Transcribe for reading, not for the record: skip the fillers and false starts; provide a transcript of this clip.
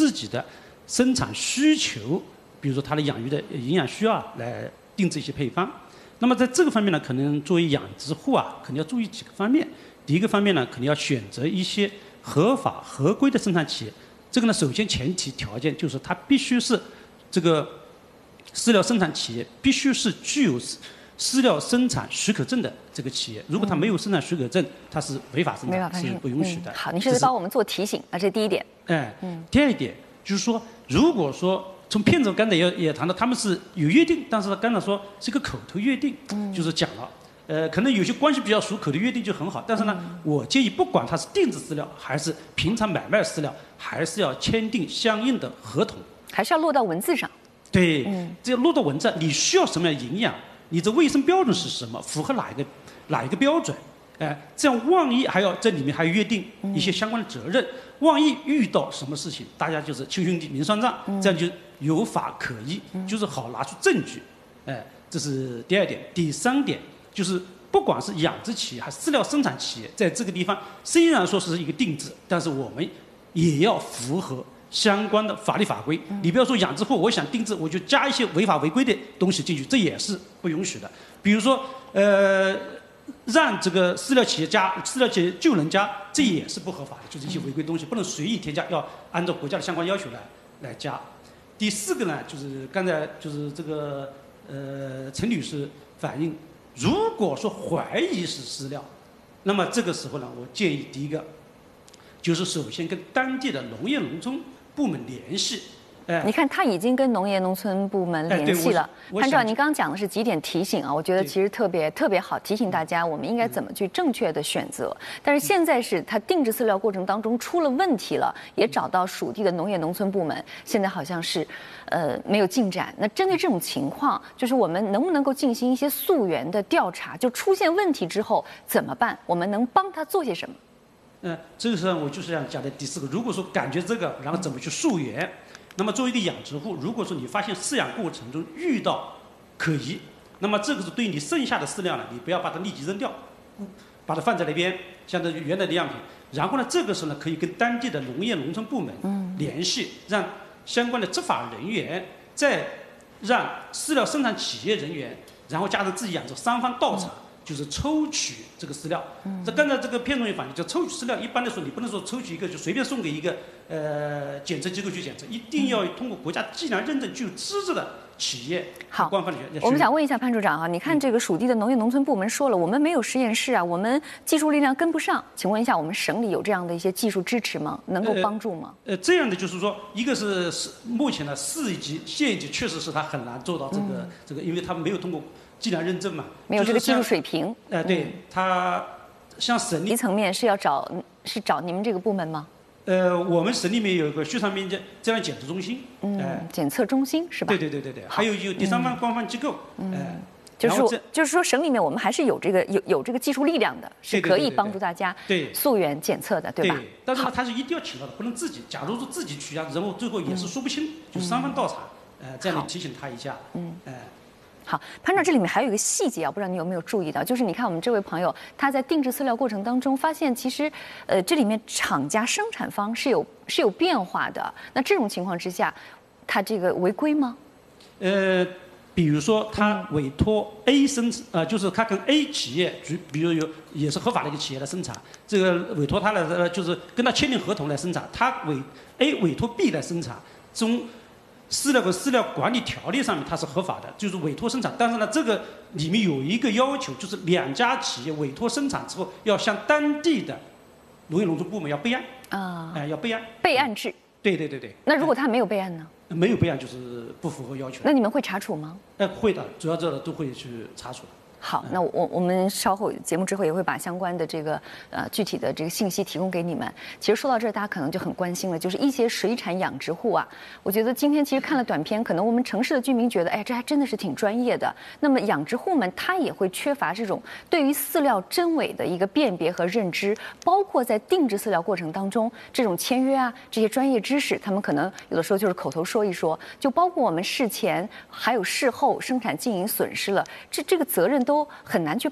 自己的生产需求，比如说它的养鱼的营养需要来定制一些配方。那么在这个方面呢，可能作为养殖户啊，肯定要注意几个方面。第一个方面呢，肯定要选择一些合法合规的生产企业。这个呢，首先前提条件就是它必须是这个饲料生产企业必须是具有饲料生产许可证的这个企业。如果它没有生产许可证，它是违法生产，是不允许的。 好，你是在帮我们做提醒啊，这是第一点。 第二点就是说，如果说从骗子刚才也谈到，他们是有约定，但是刚才说是一个口头约定，就是讲了。可能有些关系比较熟，口头约定就很好。但是呢，我建议不管它是定制饲料还是平常买卖饲料，还是要签订相应的合同， 还是要落到文字上。 对，这要落到文字，你需要什么样的营养，你的卫生标准是什么，符合哪一个标准？这样万一还要这里面还约定一些相关的责任，万一遇到什么事情，大家就是亲兄弟明算账，这样就有法可依，就是好拿出证据。这是第二点。第三点就是，不管是养殖企业还是饲料生产企业，在这个地方虽然说是一个定制，但是我们也要符合相关的法律法规。你不要说养殖户，我想定制，我就加一些违法违规的东西进去，这也是不允许的。比如说，让这个饲料企业加，饲料企业就能加，这也是不合法的，就是一些违规东西，不能随意添加，要按照国家的相关要求来加。第四个呢，就是刚才就是这个陈女士反映，如果说怀疑是饲料，那么这个时候呢，我建议第一个就是首先跟当地的农业农村部门联系。 你看，他已经跟农业农村部门联系了。潘照，您刚刚讲的是几点提醒啊？我觉得其实特别好，提醒大家我们应该怎么去正确的选择。但是现在是他定制饲料过程当中出了问题了，也找到属地的农业农村部门，现在好像是没有进展。那针对这种情况，就是我们能不能够进行一些溯源的调查？就出现问题之后怎么办？我们能帮他做些什么？ 这个时候我就是想讲的第四个，如果说感觉这个，然后怎么去溯源？那么作为一个养殖户，如果说你发现饲养过程中遇到可疑，那么这个是对你剩下的饲料呢，你不要把它立即扔掉，把它放在那边，相当于原来的样品。然后呢，这个时候呢，可以跟当地的农业农村部门联系，让相关的执法人员，再让饲料生产企业人员，然后加上自己养殖三方到场。就是抽取这个饲料，这刚才这个片中也反映，就抽取饲料，一般来说你不能说抽取一个就随便送给一个检测机构去检测，一定要通过国家计量认证具有资质的企业官方的学。 我们想问一下潘处长哈，你看这个属地的农业农村部门说了，我们没有实验室啊，我们技术力量跟不上，请问一下，我们省里有这样的一些技术支持吗？能够帮助吗？ 这样的就是说，一个是目前的市级、县级确实是它很难做到这个，因为它没有通过计量认证嘛， 没有这个技术水平。 对，它像省里层面是要找你们这个部门吗？ 我们省里面有一个畜产面积质量检测中心， 检测中心是吧？ 对，还有第三方官方机构， 就是说省里面我们还是有这个技术力量的，是可以帮助大家溯源检测的，对吧？ 但是呢，它是一定要请到的，不能自己。假如说自己取样，然后最后也是说不清，就三方到场，这样你提醒他一下， 好，潘照，这里面还有一个细节啊，不知道你有没有注意到，就是你看我们这位朋友他在定制饲料过程当中发现，其实，这里面厂家生产方是有变化的。那这种情况之下，他这个违规吗？ 比如说他委托 A 就是他跟 A 企业，比如也是合法的一个企业来生产，这个委托他来就是跟他签订合同来生产，他A 委托 B 来生产，从饲料和饲料管理条例上面它是合法的，就是委托生产。但是呢，这个里面有一个要求，就是两家企业委托生产之后，要向当地的农业农村部门要备案要备案。 备案制。 对。 那如果他没有备案呢？ 没有备案就是不符合要求。 那你们会查处吗？ 会的，主要这都会去查处的。 好，那我们稍后节目之后也会把相关的这个具体的这个信息提供给你们。其实说到这儿，大家可能就很关心了，就是一些水产养殖户啊，我觉得今天其实看了短片，可能我们城市的居民觉得，哎，这还真的是挺专业的。那么养殖户们他也会缺乏这种对于饲料真伪的一个辨别和认知，包括在定制饲料过程当中，这种签约啊这些专业知识，他们可能有的时候就是口头说一说，就包括我们事前还有事后生产经营损失了，这个责任都很难去